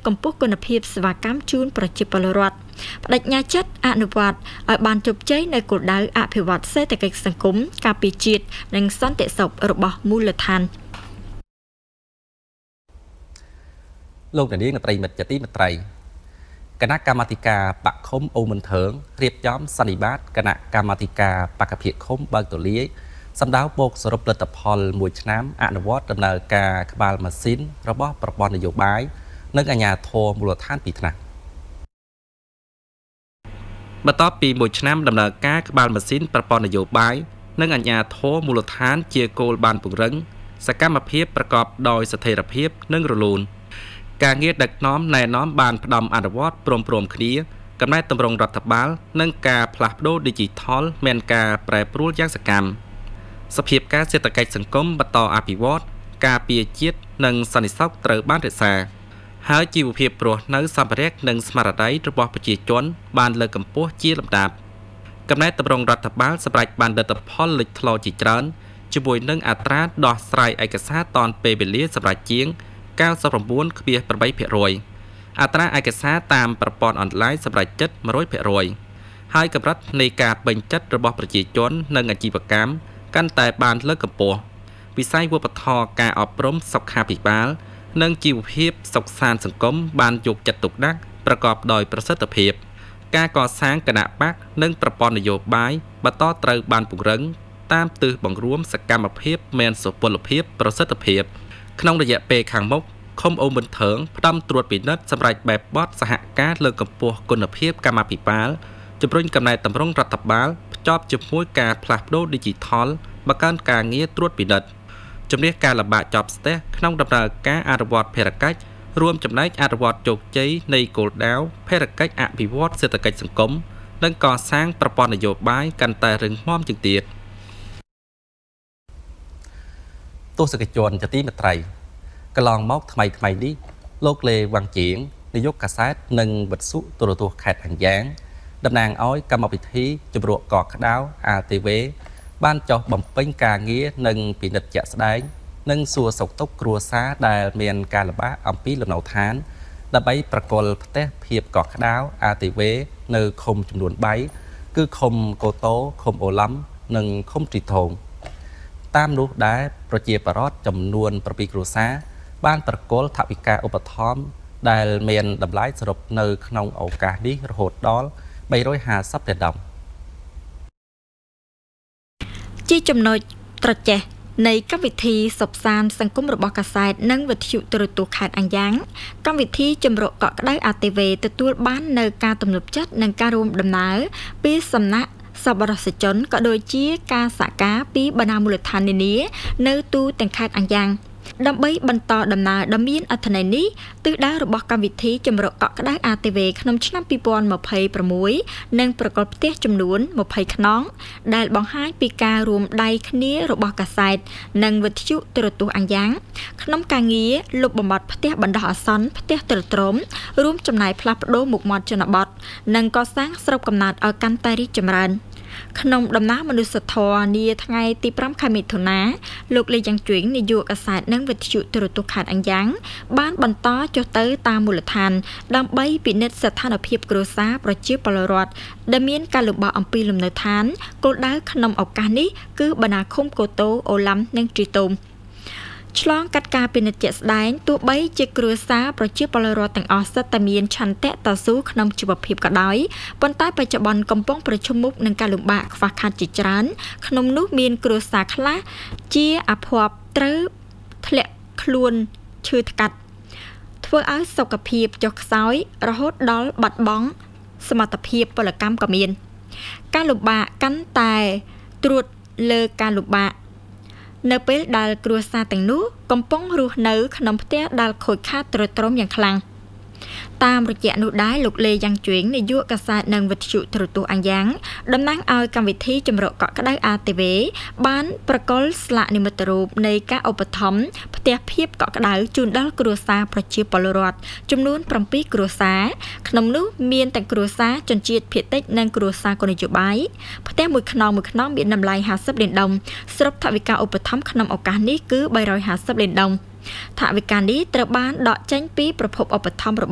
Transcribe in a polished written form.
កម្ពស់គុណភាពសេវាកម្មជូនប្រជាពលរដ្ឋបដិញ្ញាចិត្តអនុវត្តឲ្យបានជោគជ័យនៅគោលដៅអភិវឌ្ឍសេដ្ឋកិច្ចសង្គមការពារជាតិនិងសន្តិសុខរបស់មូលដ្ឋានលោកនាងប្រិយមិត្តជាទីមេត្រីគណៈកម្មាធិការបកឃុំអូមិនថើងរៀបចំសន្និបាតគណៈកម្មាធិការបកភិឃុំបើកទូលាយសម្ដៅបូកសរុបលទ្ធផលមួយឆ្នាំអនុវត្តដំណើរការក្បាលម៉ាស៊ីនរបស់ប្រព័ន្ធនយោបាយនិងអាជ្ញាធរមូលដ្ឋានពីថ្នាក់បន្ទាប់ពីមួយឆ្នាំដំណើរការក្បាលម៉ាស៊ីនប្រព័ន្ធនយោបាយនិងអាជ្ញាធរមូលដ្ឋានជាគោលបានពង្រឹងសកម្មភាពប្រកបដោយស្ថិរភាពនិងរលូនការងារដឹកនាំណែនាំបានផ្ដំអនុវត្តព្រមគ្នាកំណែតម្រង់រដ្ឋបាលនិងការផ្លាស់ប្ដូរ Digital មានការប្រែប្រួលយ៉ាងសកម្មសភាពការសេដ្ឋកិច្ចសង្គមបន្តអភិវឌ្ឍការពារជាតិនិងសន្តិសុខត្រូវបានរក្សាហើយជីវភាពរស់នៅសម្ភារៈនិងស្មារតីរបស់ប្រជាជនបានលើកកម្ពស់ជាលំដាប់កំណែតម្រង់រដ្ឋបាលសម្រាប់បានលទ្ធផលលេចធ្លោជាច្រើនជាមួយនឹងអត្រាដោះស្រាយឯកសារតាន់ពេលវេលាសម្រាប់ជាង 99.8% អត្រាឯកសារតាមប្រព័ន្ធអនឡាញសម្រាប់ចិត្ត 100% ហើយកម្រិតនៃការពេញចិត្តរបស់ប្រជាជននិងអាជីវកម្មកាន់តែបានលើកកម្ពស់វិស័យវប្បធម៌ការអប់រំសុខាភិបាលនិងជីវភាពសុខសាន្តសង្គមបានយកចិត្តទុកដាក់ប្រកបដោយប្រសិទ្ធភាពការកសាងគណៈបកនិងប្រព័ន្ធនយោបាយបន្តត្រូវបានពង្រឹងតាមទិសបង្រួមសកម្មភាពមានសុពលភាពប្រសិទ្ធភាពក្នុងរយៈពេលខាងមុខឃុំអូមិនថើងផ្ដំត្រួតពិនិត្យសម្រាប់បែបបទសហការលើកកម្ពស់គុណភាពកម្មាភិបាលជំរុញកំណែតម្រង់រដ្ឋបាលភ្ជាប់ជាមួយការផ្លាស់ប្ដូរ Digital បង្កើនការងារត្រួតពិនិត្យជំនះការលំបាកជាប់ស្ទះក្នុងដំណើរការអនុវត្តភារកិច្ចរួមចំណែកអនុវត្តជោគជ័យនៃគោលដៅភារកិច្ចអភិវឌ្ឍសេដ្ឋកិច្ចសង្គមនិងកសាងប្រព័ន្ធនយោបាយកាន់តែរឹងមាំជាងទៀតទស្សនិកជនជាទីមេត្រីកន្លងមកថ្មីនេះលោកលេវ៉ាន់ជាងនាយកកាសែតនិងវិទ្យុទូរទស្សន៍ខេត្តអញ្យ៉ាងតំណាងឲ្យកម្មវិធីជម្រកកកក្តៅ ATV បានចុះបំពេញការងារនិងពិនិត្យជាក់ស្ដែងនិងសួរសុខទុក្ខគ្រួសារដែលមានការលំបាកអំពីលំនៅឋានដើម្បីប្រគល់ផ្ទះភាពកកក្តៅ ATV នៅឃុំចំនួន3គឺឃុំកូតូឃុំអូឡំនិងឃុំទ្រីថងតាមនោះដែរប្រជាពលរដ្ឋចំនួន7គ្រួសារបានប្រគល់ថវិកាឧបត្ថម្ភដែលមានតម្លៃសរុបនៅក្នុងឱកាសនេះរហូតដល់350លានដុល្លារជាចំណុចត្រចះនៃកម្មវិធីសុបសានសង្គមរបស់កាសែតនិងវិទ្យុទូរទស្សន៍ខេត្តអញ្យ៉ាងកម្មវិធីជម្រកកក់ក្ដៅ ATV ទទួលបាននៅការទំនុកចិត្តនិងការរួមដំណើរពីសំណាក់សប្បុរសជនក៏ដូចជាការសហការពីបណ្ដាមូលដ្ឋាននានានៅទូទាំងខេត្តអញ្យ៉ាងដើម្បីបន្តដំណើរដ៏មានអត្ថន័យនេះទិសដៅរបស់កម្មវិធីជម្រកកក់ក្ដៅ ATV ក្នុងឆ្នាំ2026និងប្រកល់ផ្ទះចំនួន20ខ្នងដែលបង្ហាញពីការរួមដៃគ្នារបស់កាសែតនិងវិទ្យុទូរទស្សន៍អញ្យ៉ាងក្នុងការងារលុបបំបាត់ផ្ទះបណ្ដោះអាសន្នផ្ទះទ្រទ្រោមរួមចំណាយផ្លាស់ប្ដូរមុខមាត់ជនបទនិងកសាងស្រុកកំណើតឲ្យកាន់តែរីកចម្រើនក្នុងដំណើរមនុស្សធម៌នាថ្ងៃទី5ខែមិថុនាលោកលេយ៉ាងជួងនាយកកាសែតនិងវិទ្យុទូរទស្សន៍ខេត្តអញ្យ៉ាងបានបន្តចុះទៅតាមមូលដ្ឋានដើម្បីពិនិត្យស្ថានភាពគ្រួសារប្រជាពលរដ្ឋដែលមានការលំបាកអំពីលំនៅឋានគោលដៅក្នុងឱកាសនេះគឺបណ្ដាឃុំកូតូអូឡំនិងទ្រីតូមឆ្លងកាត់ការពិនិត្យជាក់ស្ដែងទោះបីជាគ្រួសារប្រជាពលរដ្ឋទាំងអស់សុទ្ធតែមានឆន្ទៈតស៊ូក្នុងជីវភាពក៏ដោយប៉ុន្តែបច្ចុប្បន្នកំពុងប្រឈមមុខនឹងការលំបាកខ្វះខាតជាច្រើនក្នុងនោះមានគ្រួសារខ្លះជាអភ័ព្វត្រូវធ្លាក់ខ្លួនឈឺថ្កាត់ធ្វើឲ្យសុខភាពចុះខ្សោយរហូតដល់បាត់បង់សមត្ថភាពពលកម្មក៏មានការលំបាកកាន់តែត្រួតលើការលំបាកនៅពេលដែលគ្រួសារទាំងនោះកំពុងរស់នៅក្នុងផ្ទះដែលខូចខាតទ្រុឌទ្រោមយ៉ាងខ្លាំងតាមរយៈនោះដែរលោកលេយ៉ាងជួងនាយកកាសែតនិងវិទ្យុទូរទស្សន៍អញ្យ៉ាងតំណាងឲ្យកម្មវិធីជម្រកកក់ក្ដៅ ATV បានប្រកល់ស្លាកនិមិត្តរូបនៃការឧបត្ថម្ភផ្ទះភាពកក់ក្ដៅជូនដល់គ្រួសារប្រជាពលរដ្ឋចំនួន7គ្រួសារក្នុងនោះមានទាំងគ្រួសារជនជាតិភាគតិចនិងគ្រួសារគោលនយោបាយផ្ទះមួយខ្នងមានតម្លៃ50លានដុល្លារសរុបថវិកាឧបត្ថម្ភក្នុងឱកាសនេះគឺ350លានដុល្លារថវិកានេះត្រូវបានដកចេញពីប្រភពឧបត្ថម្ភ